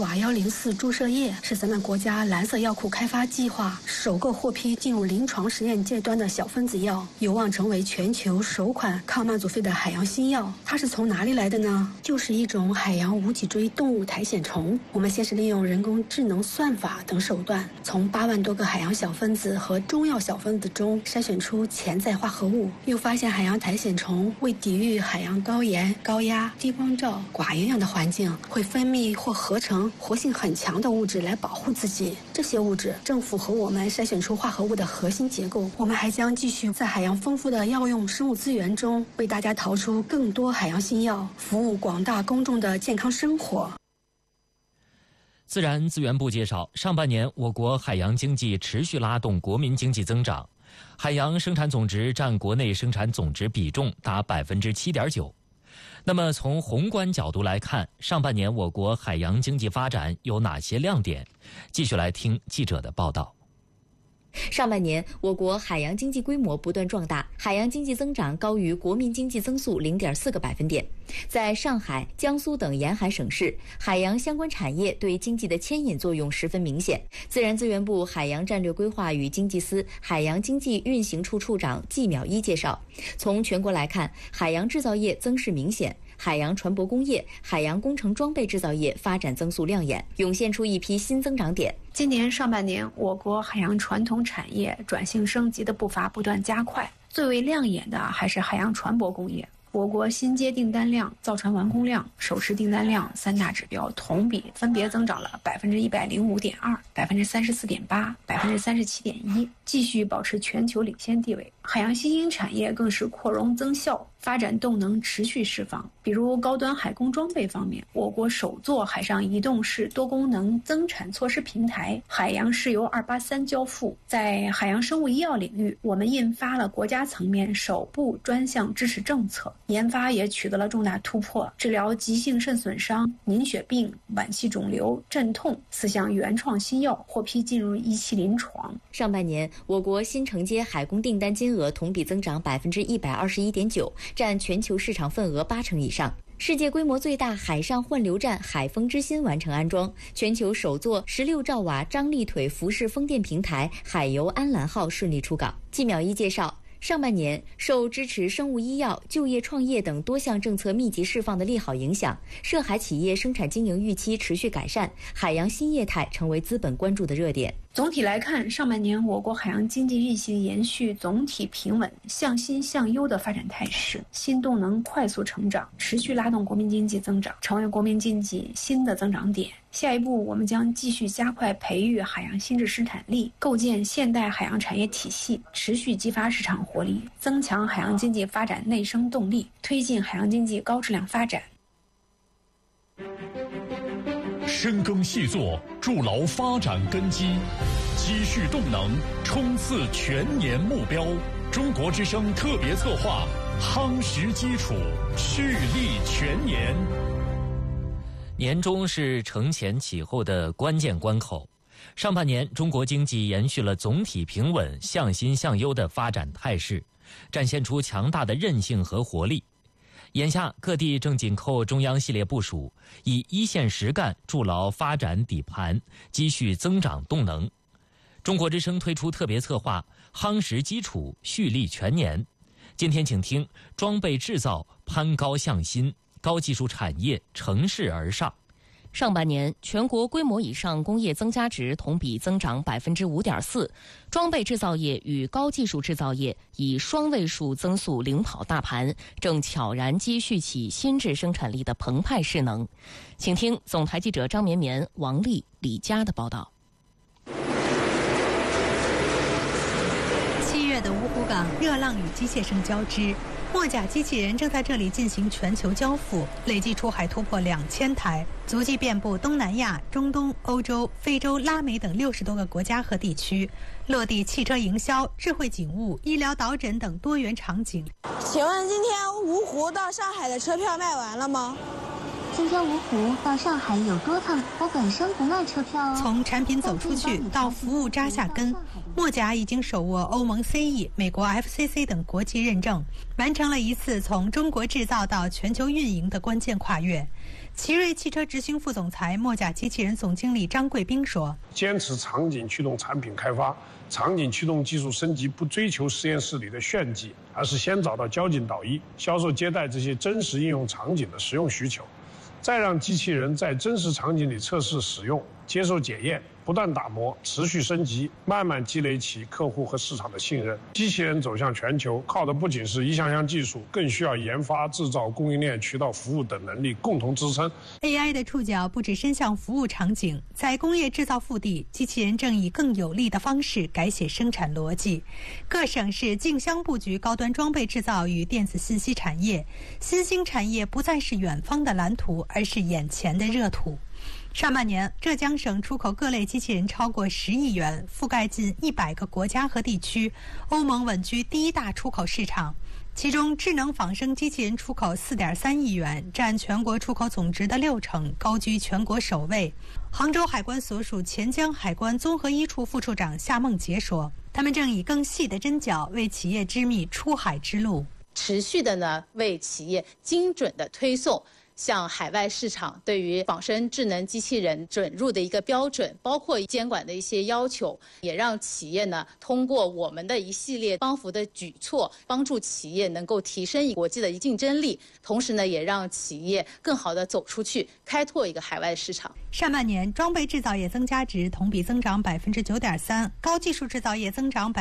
瓦104注射液是咱们国家蓝色药库开发计划首个获批进入临床实验阶段的小分子药，有望成为全球首款抗慢阻肺的海洋新药。它是从哪里来的呢？就是一种海洋无脊椎动物苔藓虫。我们先是利用人工智能算法等手段，从8万多个海洋小分子和中药小分子中筛选出潜在化合物，又发现海洋苔藓虫为抵御海洋高盐、高压、低光照、寡营养的环境，会分泌或合成活性很强的物质来保护自己。这些物质正符合我们筛选出化合物的核心结构。我们还将继续在海洋丰富的药用生物资源中，为大家淘出更多海洋新药，服务广大公众的健康生活。 自然资源部介绍，上半年我国海洋经济持续拉动国民经济增长，海洋生产总值占国内生产总值比重达 7.9%。那么从宏观角度来看，上半年我国海洋经济发展有哪些亮点？继续来听记者的报道。 上半年，我国海洋经济规模不断壮大，海洋经济增长高于国民经济增速 0.4个百分点。在上海、江苏等沿海省市，海洋相关产业对经济的牵引作用十分明显。自然资源部海洋战略规划与经济司海洋经济运行处处长季淼一介绍，从全国来看，海洋制造业增势明显，海洋船舶工业、海洋工程装备制造业发展增速亮眼，涌现出一批新增长点。 今年上半年，我国海洋传统产业转型升级的步伐不断加快，最为亮眼的还是海洋船舶工业。我国新接订单量、造船完工量、首次订单量3大指标同比分别增长了 105.2%、34.8%、37.1%，继续保持全球领先地位。海洋新兴产业更是扩容增效，发展动能持续释放。比如高端海工装备方面，我国首座海上移动式多功能增产措施平台海洋石油283交付。在海洋生物医药领域，我们印发了国家层面首部专项支持政策，研发也取得了重大突破，治疗急性肾损伤、凝血病、晚期肿瘤、镇痛4项原创新药获批进入1期临床。 上半年，我国新承接海工订单金额同比增长 121.9%， 占全球市场份额80%以上。世界规模最大海上换流站海风之心完成安装，全球首座16兆瓦张力腿浮式风电平台海游安澜号顺利出港。季淼一介绍，上半年受支持生物医药、就业创业等多项政策密集释放的利好影响，涉海企业生产经营预期持续改善，海洋新业态成为资本关注的热点。 总体来看，上半年我国海洋经济运行延续总体平稳、向新向优的发展态势，新动能快速成长，持续拉动国民经济增长，成为国民经济新的增长点。下一步，我们将继续加快培育海洋新质生产力，构建现代海洋产业体系，持续激发市场活力，增强海洋经济发展内生动力，推进海洋经济高质量发展。 深耕细作，筑牢发展根基，积蓄动能，冲刺全年目标。中国之声特别策划，夯实基础，蓄力全年。 年终是承前启后的关键关口。上半年，中国经济延续了总体平稳、向新向优的发展态势，展现出强大的韧性和活力。眼下，各地正紧扣中央系列部署，以一线实干筑牢发展底盘，积蓄增长动能。中国之声推出特别策划，夯实基础，蓄力全年。今天请听装备制造攀高向新，高技术产业乘势而上。 上半年，全国规模以上工业增加值同比增长 5.4%， 装备制造业与高技术制造业以双位数增速领跑大盘，正悄然积蓄起新质生产力的澎湃势能。请听总台记者张绵绵、王丽、李佳的报道。 7月的芜湖港，热浪与机械声交织。墨甲机器人正在这里进行全球交付，累计出海突破2000台，足迹遍布东南亚、中东、欧洲、非洲、拉美等60多个国家和地区，落地汽车营销、智慧警务、医疗导诊等多元场景。 请问今天芜湖到上海的车票卖完了吗？ 今天芜湖到上海有多趟，我本身不卖车票哦。 从产品走出去到服务扎下根，墨甲已经手握欧盟 CE、美国 FCC 等国际认证，完成了一次从中国制造到全球运营的关键跨越。 奇瑞汽车执行副总裁、墨甲机器人总经理张贵斌说：“ 坚持场景驱动产品开发，场景驱动技术升级，不追求实验室里的炫技，而是先找到交警导医、销售接待这些真实应用场景的实用需求，再让机器人在真实场景里测试使用，接受检验，不断打磨，持续升级，慢慢积累起客户和市场的信任。机器人走向全球，靠的不仅是一项项技术，更需要研发、制造、供应链、渠道、服务等能力共同支撑。” AI 的触角不止伸向服务场景，在工业制造腹地，机器人正以更有力的方式改写生产逻辑。各省市竞相布局高端装备制造与电子信息产业，新兴产业不再是远方的蓝图，而是眼前的热土。上半年，浙江省出口各类机器人超过10亿元，覆盖近100个国家和地区。欧盟稳居第一大出口市场，其中智能仿生机器人出口4.3亿元，占全国出口总值的60%，高居全国首位。杭州海关所属钱江海关综合一处副处长夏梦杰说：“他们正以更细的针脚为企业织密出海之路， 持续的呢为企业精准的推送向海外市场对于仿生智能机器人准入的一个标准，包括监管的一些要求，也让企业呢通过我们的一系列帮扶的举措，帮助企业能够提升国际的竞争力，同时呢也让企业更好的走出去，开拓一个海外市场。” 上半年，装备制造业增加值同比增长9.3%，高技术制造业增长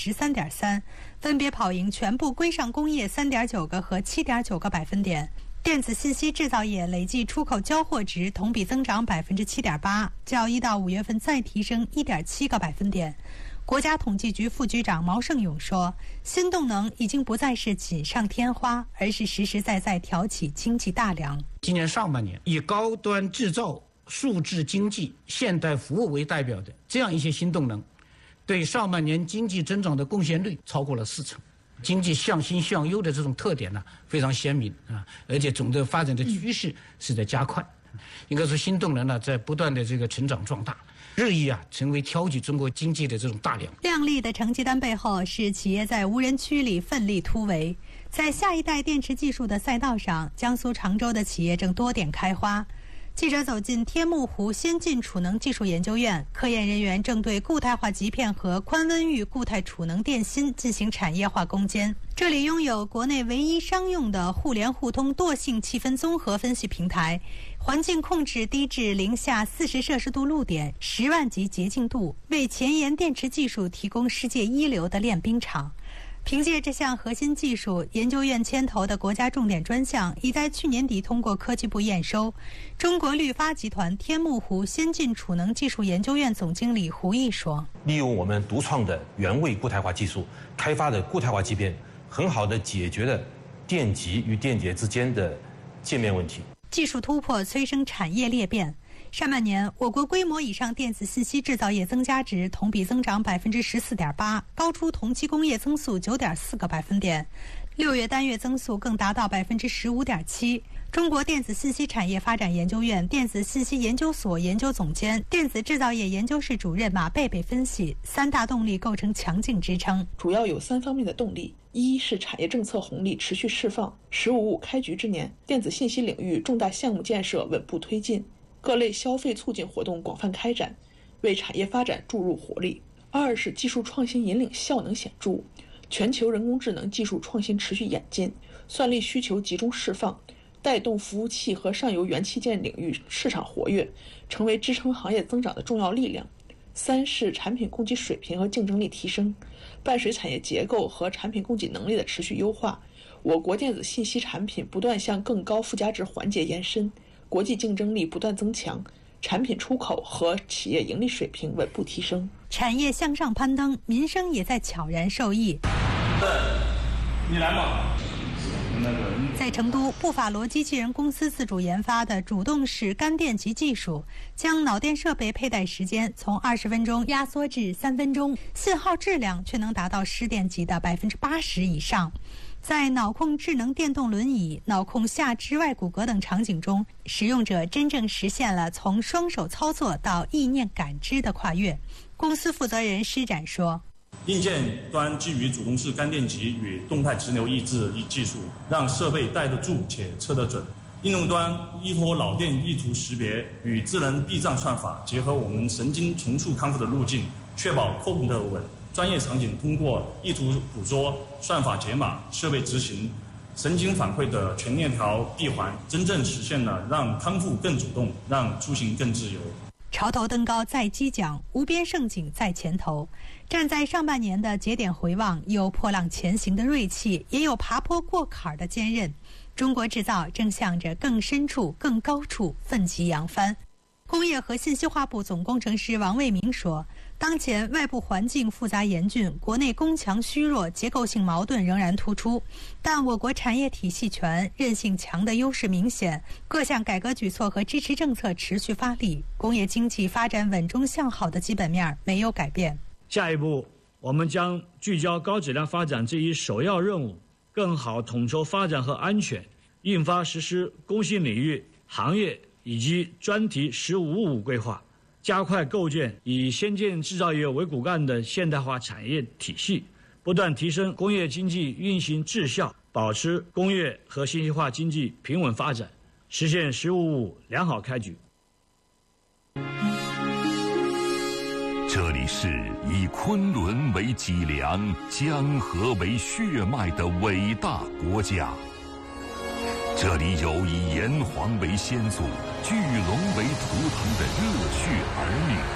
13.3%，分别跑赢全部规上工业3.9个和7.9个百分点。电子信息制造业累计出口交货值同比增长7.8%，较1到5月份再提升1.7个百分点。国家统计局副局长毛盛勇说：“新动能已经不再是锦上添花，而是实实在在挑起经济大梁。” 今年上半年，以高端制造、数字经济、现代服务为代表的这样一些新动能，对上半年经济增长的贡献率超过了40%。经济向新向优的这种特点呢，非常鲜明啊，而且总的发展的趋势是在加快。应该说，新动能呢在不断的这个成长壮大，日益成为挑起中国经济的这种大梁。 亮丽的成绩单背后，是企业在无人区里奋力突围。在下一代电池技术的赛道上，江苏常州的企业正多点开花。记者走进天目湖先进储能技术研究院，科研人员正对固态化极片和宽温域固态储能电芯进行产业化攻坚。这里拥有国内唯一商用的互联互通惰性气氛综合分析平台，环境控制低至零下40摄氏度露点，10万级洁净度，为前沿电池技术提供世界一流的练兵场。凭借这项核心技术，研究院牵头的国家重点专项已在去年底通过科技部验收。中国绿发集团天目湖先进储能技术研究院总经理胡毅说：“ 利用我们独创的原位固态化技术开发的固态化极片，很好地解决了电极与电解之间的界面问题。” 技术突破催生产业裂变。上半年，我国规模以上电子信息制造业增加值同比增长14.8%，高出同期工业增速9.4个百分点。6月单月增速更达到15.7%。中国电子信息产业发展研究院电子信息研究所研究总监、电子制造业研究室主任马贝贝分析，3大动力构成强劲支撑， 主要有3方面的动力。一是产业政策红利持续释放，“15+5”开局之年，电子信息领域重大项目建设稳步推进，各类消费促进活动广泛开展，为产业发展注入活力。2是技术创新引领效能显著，全球人工智能技术创新持续演进，算力需求集中释放，带动服务器和上游元器件领域市场活跃，成为支撑行业增长的重要力量。3是产品供给水平和竞争力提升，伴随产业结构和产品供给能力的持续优化，我国电子信息产品不断向更高附加值环节延伸，国际竞争力不断增强，产品出口和企业盈利水平稳步提升， 产业向上攀登，民生也在悄然受益。 你来吗？ 在成都，布法罗机器人公司自主研发的主动式干电极技术，将脑电设备佩戴时间从20分钟压缩至3分钟，信号质量却能达到失电极的80%以上。在脑控智能电动轮椅、脑控下肢外骨骼等场景中，使用者真正实现了从双手操作到意念感知的跨越。公司负责人施展说：“ 硬件端基于主动式干电极与动态直流抑制技术，让设备带得住且测得准， 应用端依托脑电意图识别与智能避障算法，结合我们神经重塑康复的路径，确保控得稳。专业场景通过意图捕捉、算法解码、设备执行、神经反馈的全链条闭环，真正实现了让康复更主动，让出行更自由。 潮头登高在击桨，无边盛景在前头。站在上半年的节点回望，有破浪前行的锐气，也有爬坡过坎的坚韧。中国制造正向着更深处、更高处奋起扬帆。工业和信息化部总工程师王卫民说，当前外部环境复杂严峻，国内攻强虚弱结构性矛盾仍然突出，但我国产业体系全、韧性强的优势明显，各项改革举措和支持政策持续发力，工业经济发展稳中向好的基本面没有改变。 下一步，我们将聚焦高质量发展这一首要任务，更好统筹发展和安全，印发实施工信领域、行业以及专题“十五五”规划，加快构建以先进制造业为骨干的现代化产业体系，不断提升工业经济运行质效，保持工业和信息化经济平稳发展，实现“十五五”良好开局。 这里是以昆仑为脊梁、江河为血脉的伟大国家。这里有以炎黄为先祖、巨龙为图腾的热血儿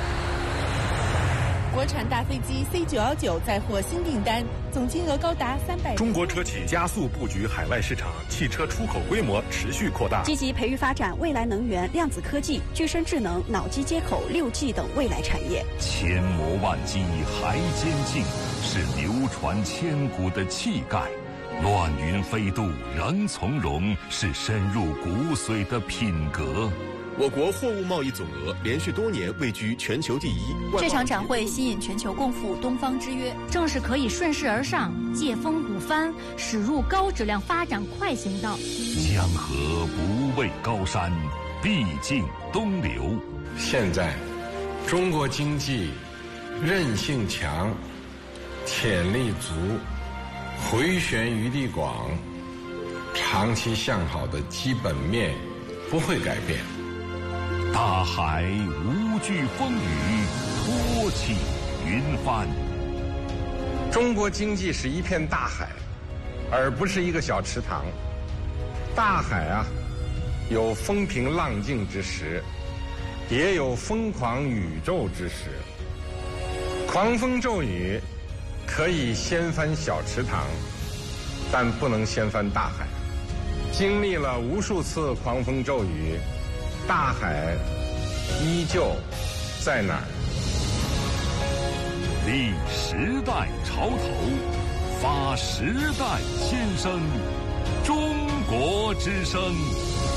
女。国产大飞机 C919 再获新订单，总金额高达300。 中国车企加速布局海外市场，汽车出口规模持续扩大， 积极培育发展未来能源、量子科技、具身智能、脑机接口、6G 等未来产业。 千磨万击还坚劲，是流传千古的气概。乱云飞渡仍从容，是深入骨髓的品格。 我国货物贸易总额连续多年位居全球第一。 这场展会吸引全球共赴东方之约， 正是可以顺势而上，借风鼓帆，驶入高质量发展快行道。 江河不畏高山，必经东流。 现在，中国经济韧性强，潜力足，回旋余地广，长期向好的基本面不会改变。 大海无惧风雨，托起云帆。 中国经济是一片大海，而不是一个小池塘。大海啊，有风平浪静之时，也有疯狂宇宙之时。狂风骤雨可以掀翻小池塘，但不能掀翻大海。经历了无数次狂风骤雨，大海依旧在哪儿？ 立时代潮头，发时代先声，中国之声。